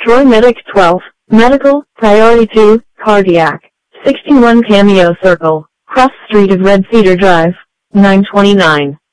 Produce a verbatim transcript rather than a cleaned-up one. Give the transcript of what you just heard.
Troy Medic twelve, Medical, Priority two, Cardiac. sixty-one Cameo Circle, cross street of Red Cedar Drive, nine twenty-nine.